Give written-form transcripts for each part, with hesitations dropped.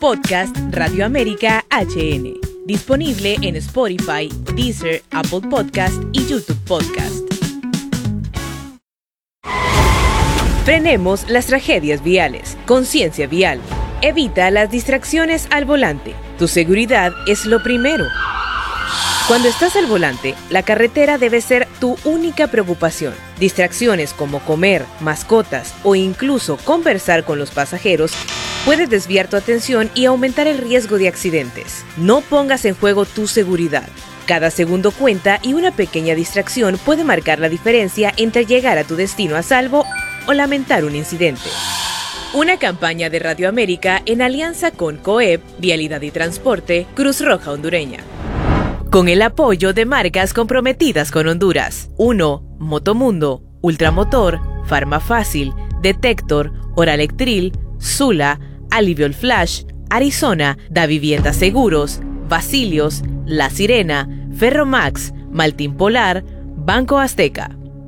Podcast Radio América HN. Disponible en Spotify, Deezer, Apple Podcast y YouTube Podcast. Frenemos las tragedias viales. Conciencia vial. Evita las distracciones al volante. Tu seguridad es lo primero. Cuando estás al volante, la carretera debe ser tu única preocupación. Distracciones como comer, mascotas o incluso conversar con los pasajeros puede desviar tu atención y aumentar el riesgo de accidentes. No pongas en juego tu seguridad. Cada segundo cuenta y una pequeña distracción puede marcar la diferencia entre llegar a tu destino a salvo o lamentar un incidente. Una campaña de Radio América en alianza con COEP, Vialidad y Transporte, Cruz Roja Hondureña. Con el apoyo de marcas comprometidas con Honduras. 1. Motomundo, Ultramotor, Farmafácil, Detector, Oralectril, Sula, Aliviol Flash, Arizona, Da Vivienda Seguros, Basilios, La Sirena, Ferromax, Maltín Polar, Banco Azteca.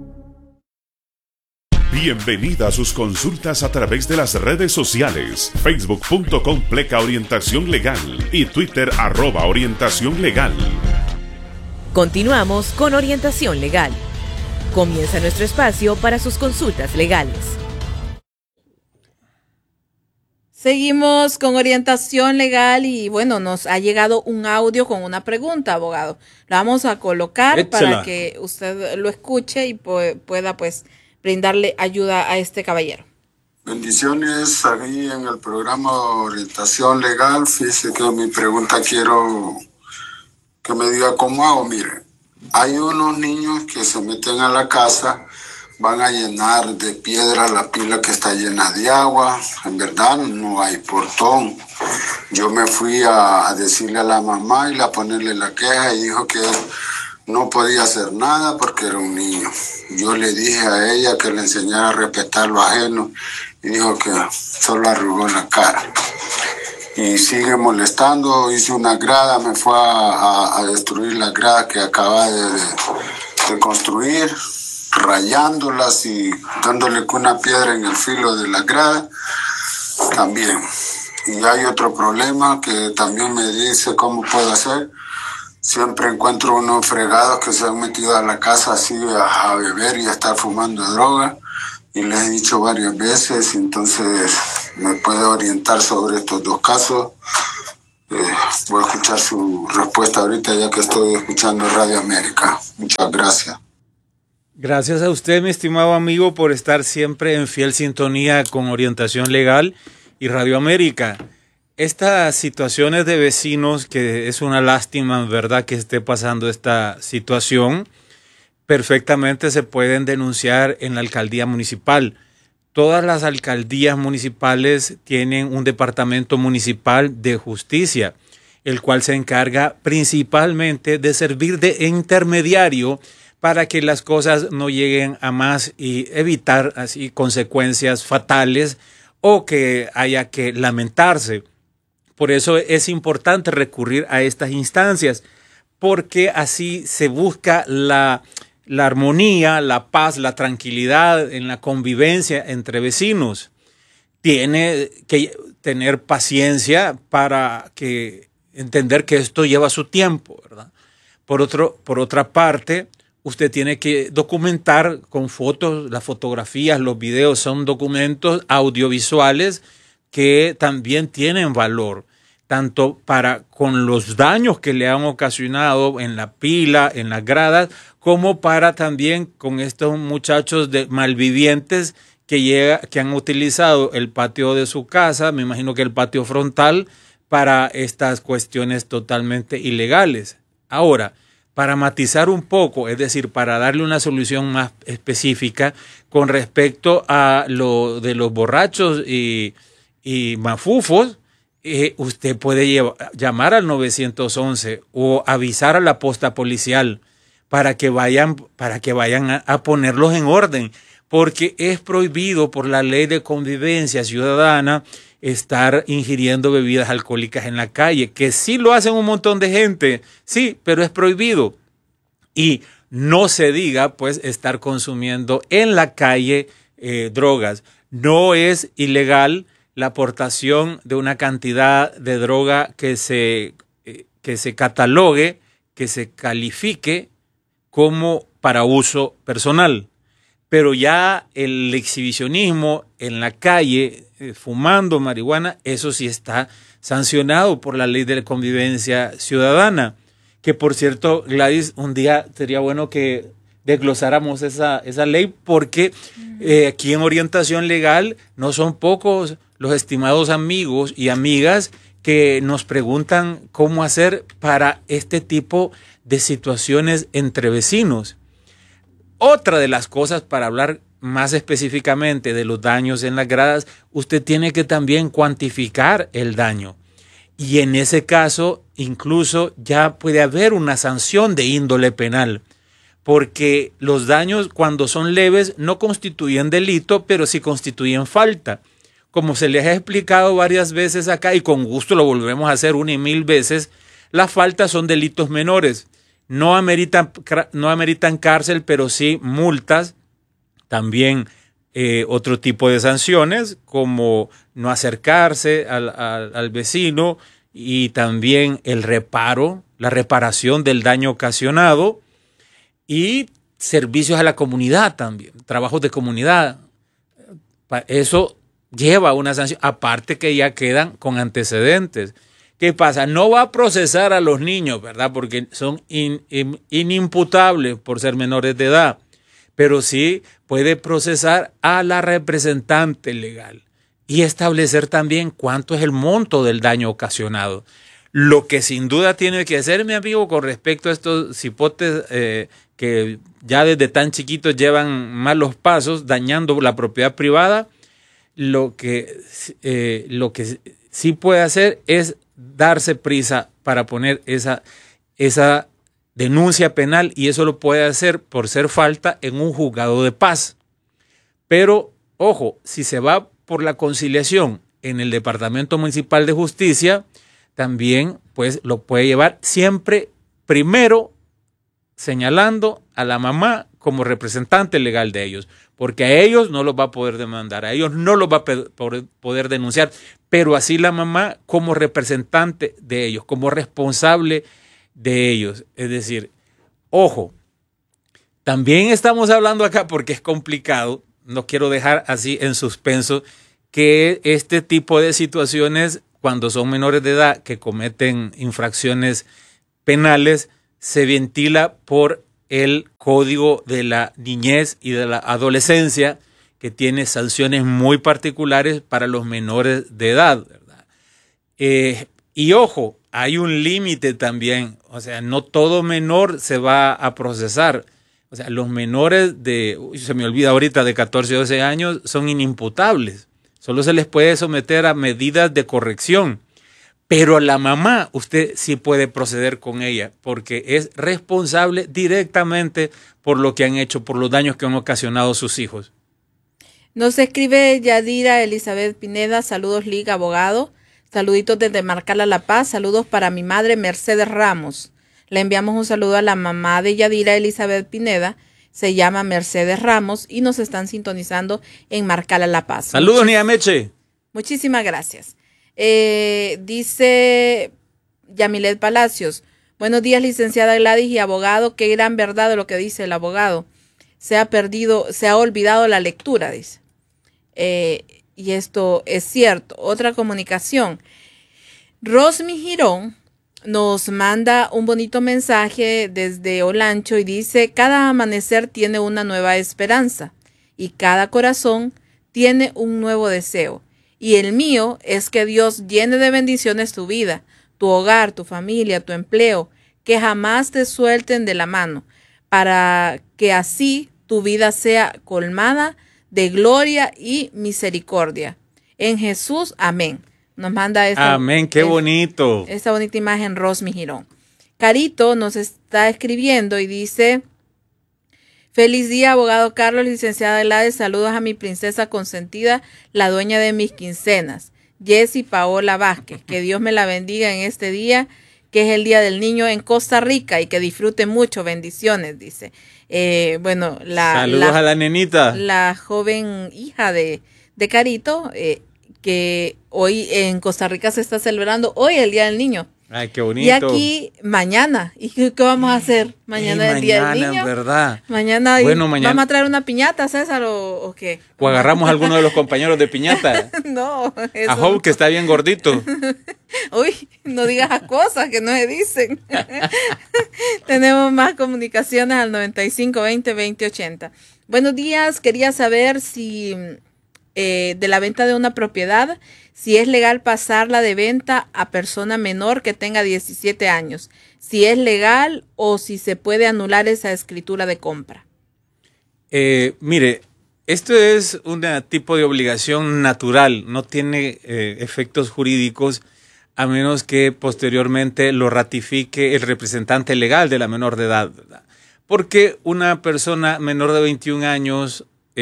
Bienvenida a sus consultas a través de las redes sociales, facebook.com/orientación legal y Twitter @orientación legal. Continuamos con Orientación Legal. Comienza nuestro espacio para sus consultas legales. Seguimos con Orientación Legal y bueno, nos ha llegado un audio con una pregunta, abogado. La vamos a colocar para que usted lo escuche y pueda pues brindarle ayuda a este caballero. Bendiciones, aquí en el programa Orientación Legal. Fíjese que mi pregunta quiero que me diga cómo hago. Mire, hay unos niños que se meten a la casa, van a llenar de piedra la pila que está llena de agua. En verdad no hay portón. Yo me fui a decirle a la mamá y a ponerle la queja y dijo que no podía hacer nada porque era un niño. Yo le dije a ella que le enseñara a respetar lo ajeno y dijo que solo arrugó la cara. Y sigue molestando, hice una grada, me fue a destruir la grada que acaba de construir, rayándolas y dándole con una piedra en el filo de la grada también. Y hay otro problema que también me dice cómo puedo hacer. Siempre encuentro unos fregados que se han metido a la casa así a beber y a estar fumando droga. Y les he dicho varias veces, entonces me puede orientar sobre estos dos casos. Voy a escuchar su respuesta ahorita ya que estoy escuchando Radio América. Muchas gracias. Gracias a usted, mi estimado amigo, por estar siempre en fiel sintonía con Orientación Legal y Radio América. Estas situaciones de vecinos, que es una lástima, en verdad, que esté pasando esta situación, perfectamente se pueden denunciar en la alcaldía municipal. Todas las alcaldías municipales tienen un departamento municipal de justicia, el cual se encarga principalmente de servir de intermediario para que las cosas no lleguen a más y evitar así consecuencias fatales o que haya que lamentarse. Por eso es importante recurrir a estas instancias, porque así se busca la armonía, la paz, la tranquilidad en la convivencia entre vecinos. Tiene que tener paciencia para entender que esto lleva su tiempo, ¿verdad? Por otra parte, usted tiene que documentar con fotos, las fotografías, los videos son documentos audiovisuales que también tienen valor, tanto con los daños que le han ocasionado en la pila, en las gradas, como para también con estos muchachos malvivientes que han utilizado el patio de su casa, me imagino que el patio frontal, para estas cuestiones totalmente ilegales. Ahora, para matizar un poco, es decir, para darle una solución más específica con respecto a lo de los borrachos y mafufos, usted puede llamar al 911 o avisar a la posta policial para que vayan a ponerlos en orden, porque es prohibido por la ley de convivencia ciudadana estar ingiriendo bebidas alcohólicas en la calle, que sí lo hacen un montón de gente, sí, pero es prohibido. Y no se diga, pues, estar consumiendo en la calle drogas. No es ilegal la aportación de una cantidad de droga que se catalogue, que se califique como para uso personal. Pero ya el exhibicionismo en la calle, fumando marihuana, eso sí está sancionado por la ley de la convivencia ciudadana. Que por cierto, Gladys, un día sería bueno que desglosáramos esa ley, porque aquí en Orientación Legal no son pocos los estimados amigos y amigas que nos preguntan cómo hacer para este tipo de situaciones entre vecinos. Otra de las cosas, para hablar más específicamente de los daños en las gradas, usted tiene que también cuantificar el daño. Y en ese caso, incluso ya puede haber una sanción de índole penal, porque los daños, cuando son leves, no constituyen delito, pero sí constituyen falta. Como se les ha explicado varias veces acá, y con gusto lo volvemos a hacer 1 y 1000 veces, las faltas son delitos menores. No ameritan cárcel, pero sí multas, también otro tipo de sanciones, como no acercarse al vecino, y también el reparo, la reparación del daño ocasionado, y servicios a la comunidad también, trabajos de comunidad. Eso lleva una sanción, aparte que ya quedan con antecedentes. ¿Qué pasa? No va a procesar a los niños, ¿verdad? Porque son inimputables por ser menores de edad, pero sí puede procesar a la representante legal y establecer también cuánto es el monto del daño ocasionado. Lo que sin duda tiene que hacer, mi amigo, con respecto a estos cipotes que ya desde tan chiquitos llevan malos pasos, dañando la propiedad privada, lo que sí puede hacer es darse prisa para poner esa denuncia penal, y eso lo puede hacer por ser falta en un juzgado de paz. Pero, ojo, si se va por la conciliación en el Departamento Municipal de Justicia, también pues lo puede llevar siempre primero señalando a la mamá como representante legal de ellos, porque a ellos no los va a poder demandar, a ellos no los va a poder denunciar, pero así la mamá como representante de ellos, como responsable de ellos. Es decir, ojo, también estamos hablando acá, porque es complicado, no quiero dejar así en suspenso, que este tipo de situaciones, cuando son menores de edad que cometen infracciones penales, se ventila por el Código de la Niñez y de la Adolescencia, que tiene sanciones muy particulares para los menores de edad, ¿verdad? Y ojo, hay un límite también, o sea, no todo menor se va a procesar. O sea, los menores de, se me olvida ahorita, de 14 o 12 años son inimputables. Solo se les puede someter a medidas de corrección. Pero a la mamá usted sí puede proceder con ella, porque es responsable directamente por lo que han hecho, por los daños que han ocasionado sus hijos. Nos escribe Yadira Elizabeth Pineda, saludos Liga Abogado, saluditos desde Marcala La Paz, saludos para mi madre Mercedes Ramos. Le enviamos un saludo a la mamá de Yadira Elizabeth Pineda, se llama Mercedes Ramos y nos están sintonizando en Marcala La Paz. Saludos, Niameche. Muchísimas gracias. Dice Yamilet Palacios, buenos días licenciada Gladys y abogado, qué gran verdad de lo que dice el abogado, se ha olvidado la lectura, dice, y esto es cierto. Otra comunicación, Rosmi Girón nos manda un bonito mensaje desde Olancho y dice, cada amanecer tiene una nueva esperanza y cada corazón tiene un nuevo deseo. Y el mío es que Dios llene de bendiciones tu vida, tu hogar, tu familia, tu empleo, que jamás te suelten de la mano, para que así tu vida sea colmada de gloria y misericordia. En Jesús, amén. Nos manda esta, amén, qué bonito. Esta bonita imagen, Rosmi Girón. Carito nos está escribiendo y dice, feliz día, abogado Carlos, licenciada Gladys, saludos a mi princesa consentida, la dueña de mis quincenas, Jessie Paola Vázquez. Que Dios me la bendiga en este día, que es el Día del Niño en Costa Rica, y que disfrute mucho, bendiciones, dice. Saludos a la nenita. La joven hija de Carito, que hoy en Costa Rica se está celebrando hoy el Día del Niño. Ay, qué bonito. Y aquí mañana. ¿Y qué vamos a hacer? Mañana es el Día del Niño. ¿Verdad? Mañana, mañana ¿vamos a traer una piñata, César, o qué? O agarramos a alguno de los compañeros de piñata. No. A Hope, que está bien gordito. Uy, no digas cosas que no se dicen. Tenemos más comunicaciones al 9520-2080. Buenos días, quería saber si de la venta de una propiedad, si es legal pasarla de venta a persona menor que tenga 17 años, si es legal o si se puede anular esa escritura de compra. Mire, esto es un tipo de obligación natural, no tiene efectos jurídicos a menos que posteriormente lo ratifique el representante legal de la menor de edad, ¿verdad? Porque una persona menor de 21 años,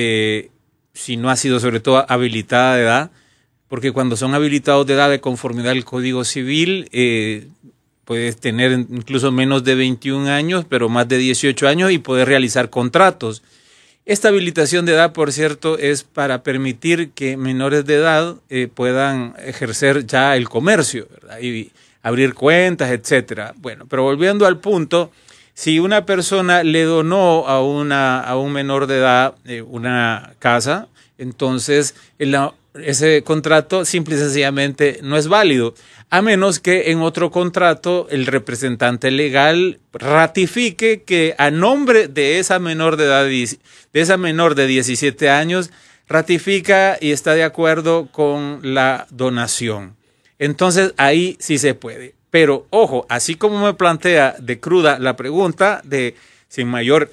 si no ha sido sobre todo habilitada de edad, porque cuando son habilitados de edad de conformidad al Código Civil, puedes tener incluso menos de 21 años, pero más de 18 años y poder realizar contratos. Esta habilitación de edad, por cierto, es para permitir que menores de edad puedan ejercer ya el comercio, ¿verdad? Y abrir cuentas, etcétera. Bueno, pero volviendo al punto, si una persona le donó a un menor de edad una casa, entonces ese contrato simple y sencillamente no es válido, a menos que en otro contrato el representante legal ratifique que a nombre de esa menor de edad, de esa menor de 17 años, ratifica y está de acuerdo con la donación. Entonces ahí sí se puede. Pero ojo, así como me plantea de cruda la pregunta, sin mayor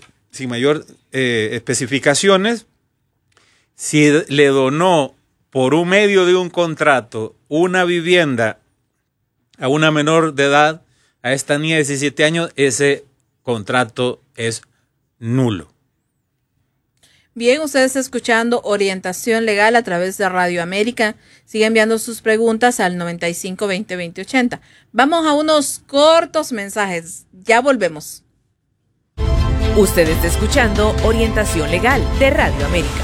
especificaciones, si le donó por un medio de un contrato una vivienda a una menor de edad, a esta niña de 17 años, ese contrato es nulo. Bien, ustedes escuchando Orientación Legal a través de Radio América. Sigue enviando sus preguntas al 9520-2080. Vamos a unos cortos mensajes. Ya volvemos. Usted está escuchando Orientación Legal de Radio América.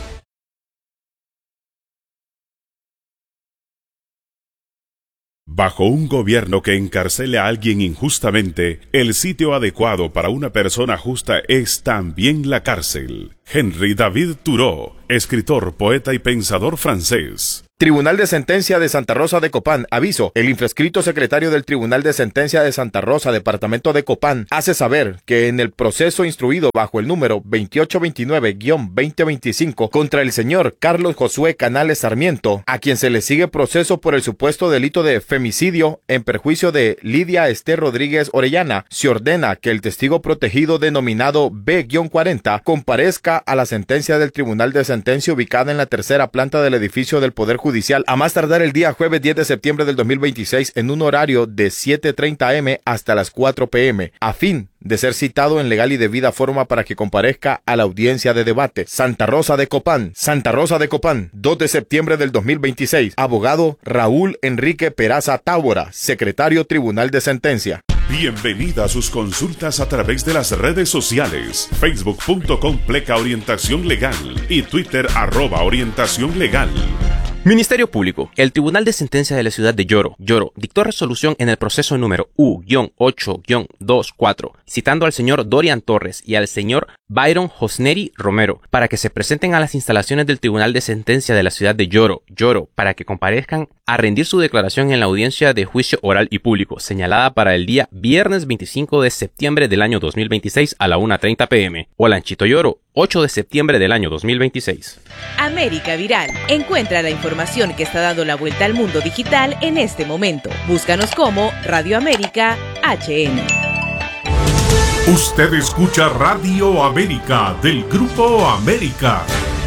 Bajo un gobierno que encarcele a alguien injustamente, el sitio adecuado para una persona justa es también la cárcel. Henry David Thoreau, escritor, poeta y pensador francés. Tribunal de Sentencia de Santa Rosa de Copán. Aviso. El infrescrito secretario del Tribunal de Sentencia de Santa Rosa, Departamento de Copán, hace saber que en el proceso instruido bajo el número 2829-2025 contra el señor Carlos Josué Canales Sarmiento, a quien se le sigue proceso por el supuesto delito de femicidio en perjuicio de Lidia Esther Rodríguez Orellana, se ordena que el testigo protegido denominado B-40 comparezca a la sentencia del Tribunal de Sentencia ubicada en la tercera planta del edificio del Poder Judicial a más tardar el día jueves 10 de septiembre del 2026 en un horario de 7:30 a.m. hasta las 4 p.m. a fin de ser citado en legal y debida forma para que comparezca a la audiencia de debate. Santa Rosa de Copán, 2 de septiembre del 2026. Abogado Raúl Enrique Peraza Tábora, secretario Tribunal de Sentencia. Bienvenida a sus consultas a través de las redes sociales, facebook.com/orientación legal y Twitter @orientación legal. Ministerio Público. El Tribunal de Sentencia de la ciudad de Yoro, dictó resolución en el proceso número U-8-24, citando al señor Dorian Torres y al señor Byron Josneri Romero para que se presenten a las instalaciones del Tribunal de Sentencia de la ciudad de Yoro, para que comparezcan a rendir su declaración en la audiencia de juicio oral y público, señalada para el día viernes 25 de septiembre del año 2026 a la 1:30 p.m. Olanchito Yoro, 8 de septiembre del año 2026. América Viral. Encuentra la información que está dando la vuelta al mundo digital en este momento. Búscanos como Radio América HN. Usted escucha Radio América del Grupo América.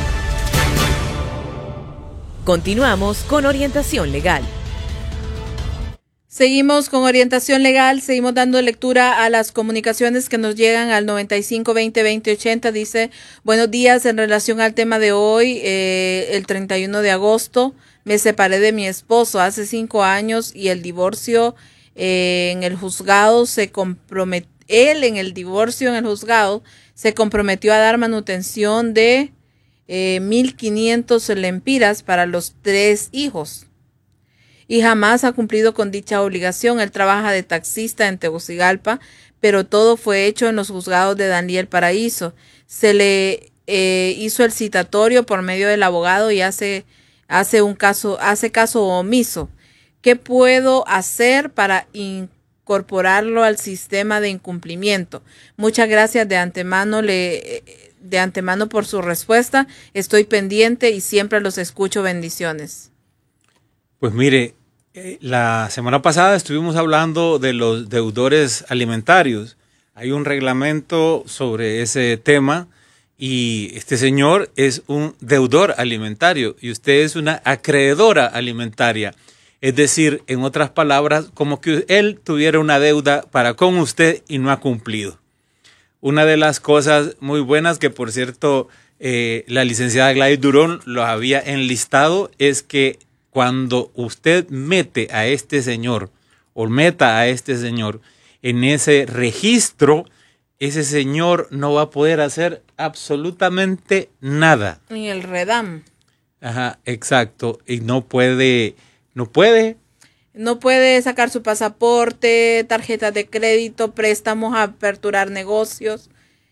Continuamos con Orientación Legal. Seguimos con Orientación Legal, seguimos dando lectura a las comunicaciones que nos llegan al 9520-2080. Dice, buenos días, en relación al tema de hoy, el 31 de agosto me separé de mi esposo hace 5 años y el divorcio en el juzgado se comprometió, él en el divorcio en el juzgado se comprometió a dar manutención de 1.500 lempiras para los 3 hijos. Y jamás ha cumplido con dicha obligación. Él trabaja de taxista en Tegucigalpa, pero todo fue hecho en los juzgados de Daniel Paraíso. Se le hizo el citatorio por medio del abogado y hace caso omiso. ¿Qué puedo hacer para incorporarlo al sistema de incumplimiento? Muchas gracias de antemano por su respuesta. Estoy pendiente y siempre los escucho. Bendiciones. Pues mire, la semana pasada estuvimos hablando de los deudores alimentarios. Hay un reglamento sobre ese tema y este señor es un deudor alimentario y usted es una acreedora alimentaria. Es decir, en otras palabras, como que él tuviera una deuda para con usted y no ha cumplido. Una de las cosas muy buenas que, por cierto, la licenciada Gladys Durón lo había enlistado es que cuando usted mete a este señor o meta a este señor en ese registro, ese señor no va a poder hacer absolutamente nada. En el REDAM. Ajá, exacto. Y no puede sacar su pasaporte, tarjetas de crédito, préstamos, aperturar negocios.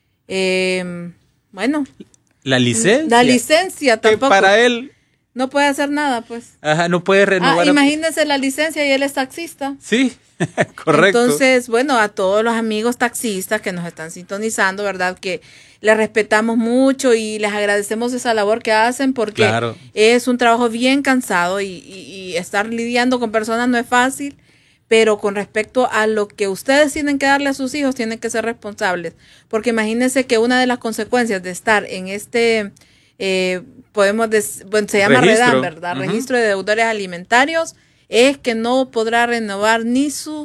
Bueno. La licencia. La licencia tampoco. Que para él no puede hacer nada, pues. Ajá, no puede renovar. Imagínese la licencia y él es taxista. Sí, correcto. Entonces, bueno, a todos los amigos taxistas que nos están sintonizando, ¿verdad? Que les respetamos mucho y les agradecemos esa labor que hacen porque es un trabajo bien cansado y estar lidiando con personas no es fácil, pero con respecto a lo que ustedes tienen que darle a sus hijos, tienen que ser responsables. Porque imagínense que una de las consecuencias de estar en este... se llama REDAM, ¿verdad? Uh-huh. Registro de Deudores Alimentarios, es que no podrá renovar ni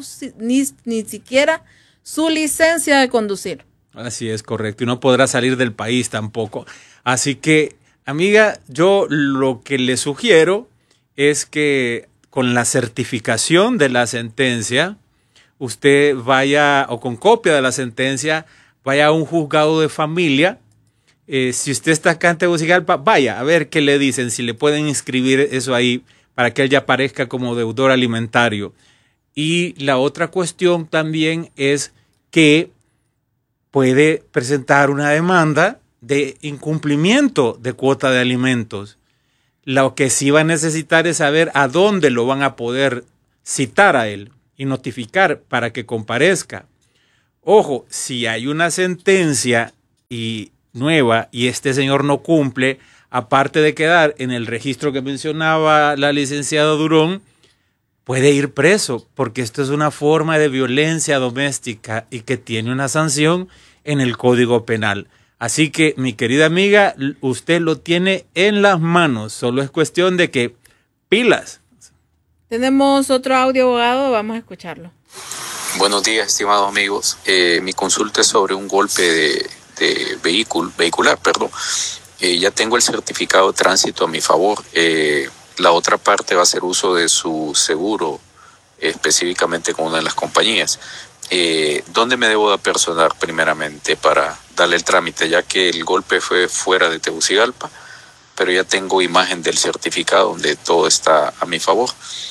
siquiera su licencia de conducir. Así es, correcto. Y no podrá salir del país tampoco. Así que, amiga, yo lo que le sugiero es que con la certificación de la sentencia, usted vaya, o con copia de la sentencia, vaya a un juzgado de familia. Si usted está acá en Tegucigalpa, vaya a ver qué le dicen, si le pueden inscribir eso ahí para que él ya aparezca como deudor alimentario. Y la otra cuestión también es que puede presentar una demanda de incumplimiento de cuota de alimentos. Lo que sí va a necesitar es saber a dónde lo van a poder citar a él y notificar para que comparezca. Ojo, si hay una sentencia nueva y este señor no cumple, aparte de quedar en el registro que mencionaba la licenciada Durón, puede ir preso, porque esto es una forma de violencia doméstica y que tiene una sanción en el Código Penal. Así que, mi querida amiga, usted lo tiene en las manos, solo es cuestión de que pilas. Tenemos otro audio, abogado, vamos a escucharlo. Buenos días, estimados amigos. Mi consulta es sobre un golpe de vehicular. Ya tengo el certificado de tránsito a mi favor. La otra parte va a hacer uso de su seguro, específicamente con una de las compañías. ¿Dónde me debo de apersonar primeramente para darle el trámite? Ya que el golpe fue fuera de Tegucigalpa, pero ya tengo imagen del certificado donde todo está a mi favor.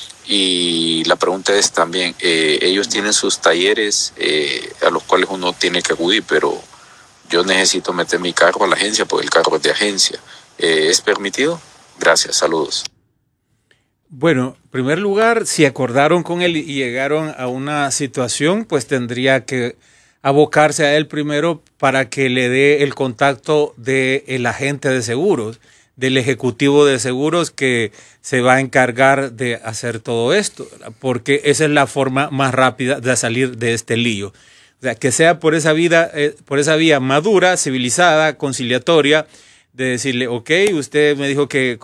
Y la pregunta es también, ellos tienen sus talleres a los cuales uno tiene que acudir, pero yo necesito meter mi carro a la agencia porque el carro es de agencia. ¿Es permitido? Gracias, saludos. Bueno, en primer lugar, si acordaron con él y llegaron a una situación, pues tendría que abocarse a él primero para que le dé el contacto del agente de seguros, del ejecutivo de seguros que se va a encargar de hacer todo esto, porque esa es la forma más rápida de salir de este lío. O sea, que sea por esa vía madura, civilizada, conciliatoria, de decirle, ok, usted me dijo que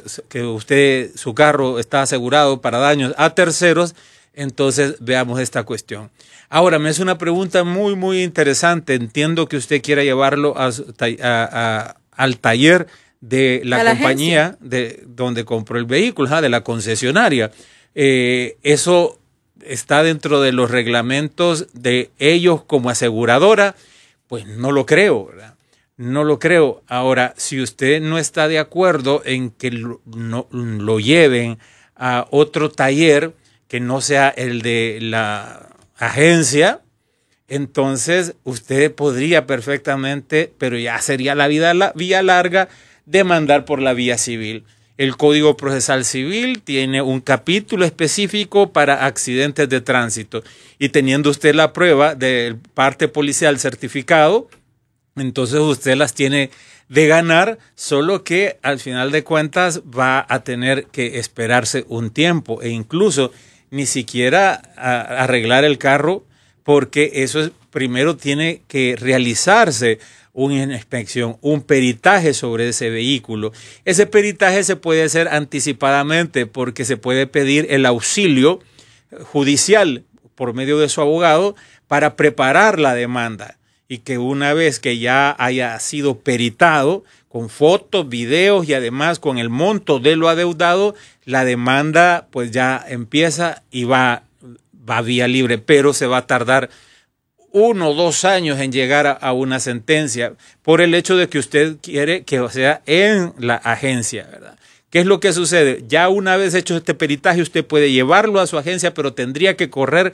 su carro está asegurado para daños a terceros, entonces veamos esta cuestión. Ahora, me es una pregunta muy, muy interesante. Entiendo que usted quiera llevarlo al taller de la compañía de donde compró el vehículo, de la concesionaria. Eso está dentro de los reglamentos de ellos como aseguradora, pues no lo creo, ¿verdad? No lo creo. Ahora, si usted no está de acuerdo en que lo lleven a otro taller que no sea el de la agencia, entonces usted podría perfectamente, pero ya sería la vía larga, demandar por la vía civil. El Código Procesal Civil tiene un capítulo específico para accidentes de tránsito y teniendo usted la prueba del parte policial certificado, entonces usted las tiene de ganar, solo que al final de cuentas va a tener que esperarse un tiempo e incluso ni siquiera arreglar el carro, porque eso primero tiene que realizarse una inspección, un peritaje sobre ese vehículo. Ese peritaje se puede hacer anticipadamente porque se puede pedir el auxilio judicial por medio de su abogado para preparar la demanda y que una vez que ya haya sido peritado con fotos, videos y además con el monto de lo adeudado, la demanda pues ya empieza y va vía libre, pero se va a tardar 1 o 2 años en llegar a una sentencia por el hecho de que usted quiere que sea en la agencia, ¿verdad? ¿Qué es lo que sucede? Ya una vez hecho este peritaje, usted puede llevarlo a su agencia, pero tendría que correr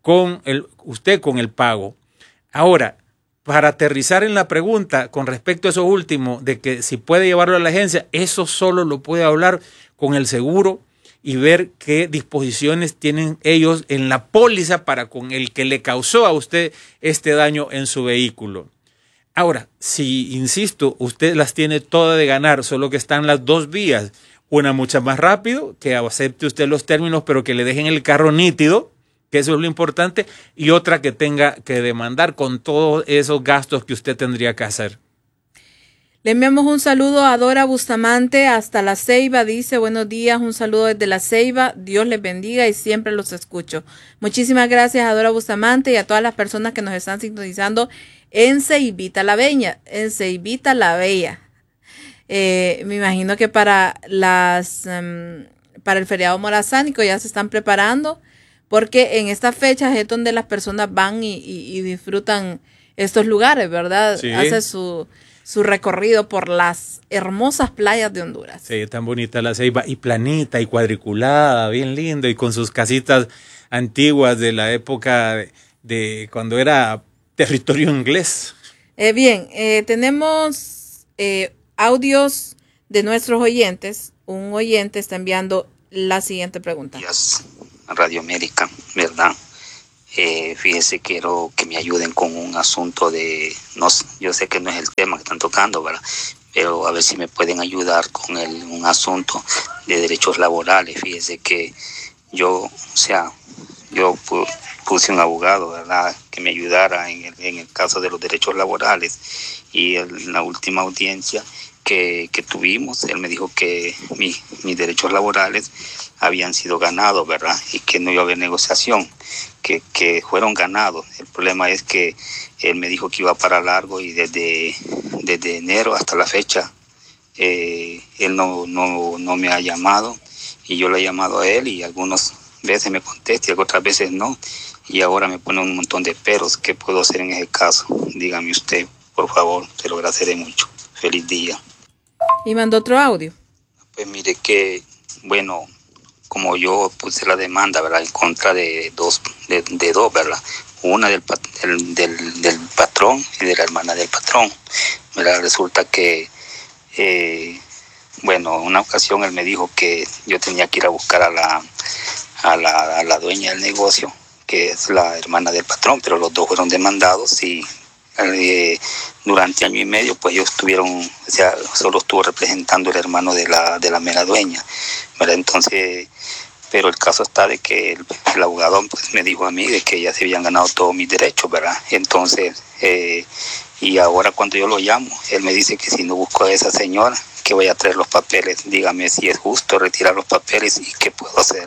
usted con el pago. Ahora, para aterrizar en la pregunta con respecto a eso último, de que si puede llevarlo a la agencia, eso solo lo puede hablar con el seguro y ver qué disposiciones tienen ellos en la póliza para con el que le causó a usted este daño en su vehículo. Ahora, si, insisto, usted las tiene todas de ganar, solo que están las 2 vías. Una mucho más rápido, que acepte usted los términos, pero que le dejen el carro nítido, que eso es lo importante, y otra que tenga que demandar con todos esos gastos que usted tendría que hacer. Le enviamos un saludo a Dora Bustamante hasta La Ceiba, dice buenos días, un saludo desde La Ceiba, Dios les bendiga y siempre los escucho. Muchísimas gracias a Dora Bustamante y a todas las personas que nos están sintonizando en Ceibita la Bella, me imagino que para el feriado morazánico ya se están preparando, porque en estas fechas es donde las personas van y disfrutan estos lugares, ¿verdad? Sí. Hace su recorrido por las hermosas playas de Honduras. Sí, tan bonita La Ceiba, y planita y cuadriculada, bien lindo, y con sus casitas antiguas de la época de cuando era territorio inglés. Tenemos audios de nuestros oyentes. Un oyente está enviando la siguiente pregunta. Yes, Radio América, ¿verdad? Fíjese, quiero que me ayuden con un asunto yo sé que no es el tema que están tocando, ¿verdad? Pero a ver si me pueden ayudar con un asunto de derechos laborales. Fíjese que yo puse un abogado, ¿verdad?, que me ayudara en el caso de los derechos laborales, y en la última audiencia que tuvimos, él me dijo que mis derechos laborales habían sido ganados, ¿verdad?, y que no iba a haber negociación, que fueron ganados. El problema es que él me dijo que iba para largo, y desde enero hasta la fecha él no me ha llamado, y yo le he llamado a él y algunas veces me contesta y otras veces no, y ahora me pone un montón de peros. ¿Qué puedo hacer en ese caso? Dígame usted, por favor, te lo agradeceré mucho. Feliz día. Y mandó otro audio. Pues mire que, bueno, como yo puse la demanda, ¿verdad?, en contra de dos, ¿verdad?, una del patrón y de la hermana del patrón, ¿verdad? Resulta que, bueno, en una ocasión él me dijo que yo tenía que ir a buscar a la dueña del negocio, que es la hermana del patrón, pero los dos fueron demandados, y durante 1 año y medio pues ellos solo estuvo representando el hermano de la mera dueña, ¿verdad? Entonces, pero el caso está de que el abogado pues me dijo a mí de que ya se habían ganado todos mis derechos, ¿verdad? Entonces, y ahora cuando yo lo llamo, él me dice que si no busco a esa señora, que voy a traer los papeles. Dígame si es justo retirar los papeles y qué puedo hacer.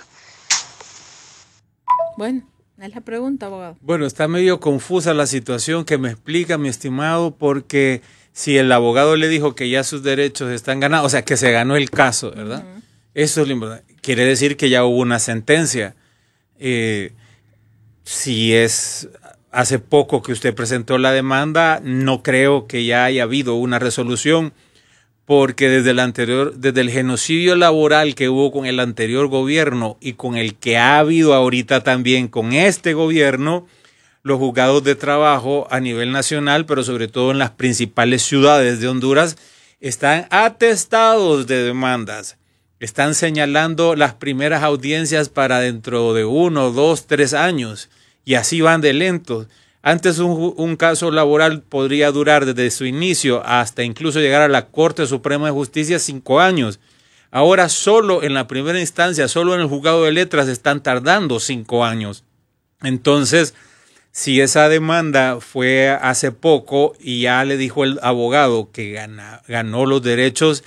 Bueno, es la pregunta, abogado. Bueno, está medio confusa la situación que me explica, mi estimado, porque si el abogado le dijo que ya sus derechos están ganados, o sea, que se ganó el caso, ¿verdad? Uh-huh. Eso es lo importante. Quiere decir que ya hubo una sentencia. Si es hace poco que usted presentó la demanda, no creo que ya haya habido una resolución, porque desde el genocidio laboral que hubo con el anterior gobierno y con el que ha habido ahorita también con este gobierno, los juzgados de trabajo a nivel nacional, pero sobre todo en las principales ciudades de Honduras, están atestados de demandas. Están señalando las primeras audiencias para dentro de 1, 2, 3 años y así van de lentos. Antes un caso laboral podría durar desde su inicio hasta incluso llegar a la Corte Suprema de Justicia 5 años. Ahora solo en la primera instancia, solo en el juzgado de letras están tardando 5 años. Entonces, si esa demanda fue hace poco y ya le dijo el abogado que ganó los derechos,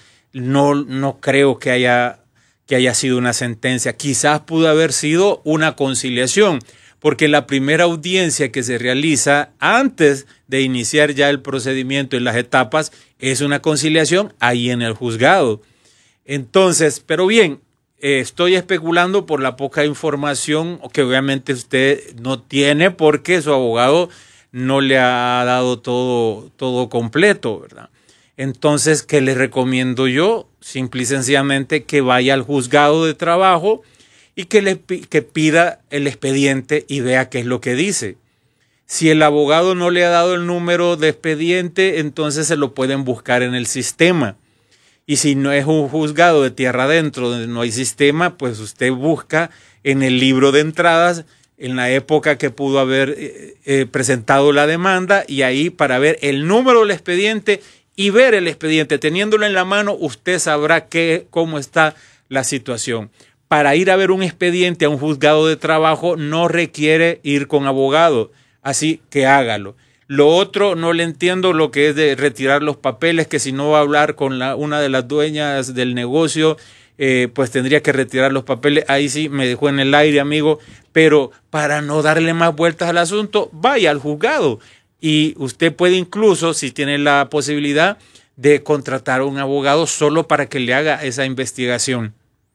no creo que haya sido una sentencia. Quizás pudo haber sido una conciliación, porque la primera audiencia que se realiza antes de iniciar ya el procedimiento en las etapas es una conciliación ahí en el juzgado. Entonces, pero bien, estoy especulando por la poca información que obviamente usted no tiene porque su abogado no le ha dado todo completo, ¿verdad? Entonces, ¿qué le recomiendo yo? Simple y sencillamente que vaya al juzgado de trabajo y que pida el expediente y vea qué es lo que dice. Si el abogado no le ha dado el número de expediente, entonces se lo pueden buscar en el sistema. Y si no es un juzgado de tierra adentro donde no hay sistema, pues usted busca en el libro de entradas en la época que pudo haber presentado la demanda y ahí para ver el número del expediente y ver el expediente. Teniéndolo en la mano, usted sabrá cómo está la situación. Para ir a ver un expediente a un juzgado de trabajo no requiere ir con abogado, así que hágalo. Lo otro, no le entiendo lo que es de retirar los papeles, que si no va a hablar con una de las dueñas del negocio, pues tendría que retirar los papeles. Ahí sí me dejó en el aire, amigo, pero para no darle más vueltas al asunto, vaya al juzgado. Y usted puede incluso, si tiene la posibilidad, de contratar a un abogado solo para que le haga esa investigación.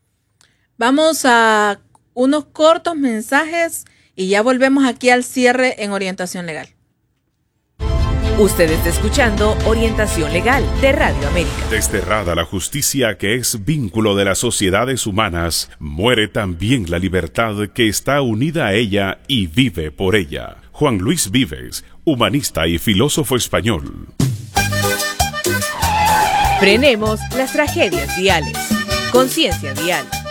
Vamos a unos cortos mensajes y ya volvemos aquí al cierre en Orientación Legal. Usted está escuchando Orientación Legal de Radio América. Desterrada la justicia que es vínculo de las sociedades humanas, muere también la libertad que está unida a ella y vive por ella. Juan Luis Vives, humanista y filósofo español. Frenemos las tragedias viales. Conciencia vial.